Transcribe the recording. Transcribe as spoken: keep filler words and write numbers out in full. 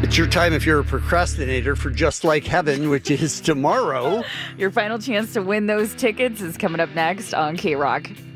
It's your time if you're a procrastinator for Just Like Heaven, which is tomorrow. Your final chance to win those tickets is coming up next on K-Rock.